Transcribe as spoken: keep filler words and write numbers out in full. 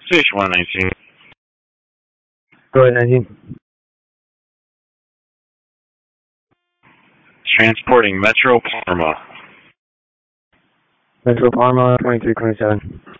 Station one nineteen. Go ahead, nineteen. Transporting Metro Parma. Metro Parma, twenty-three twenty-seven.